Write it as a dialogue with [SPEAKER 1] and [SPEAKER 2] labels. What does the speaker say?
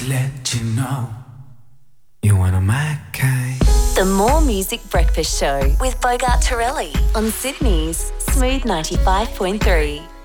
[SPEAKER 1] let you know you one of my kind.
[SPEAKER 2] The More Music Breakfast Show with Bogart Torelli on Sydney's Smooth 95.3.